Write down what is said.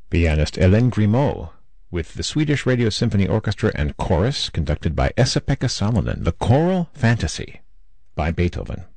Pianist Hélène Grimaud, with the Swedish Radio Symphony Orchestra and Chorus, conducted by Esa-Pekka Salonen, the Choral Fantasy by Beethoven.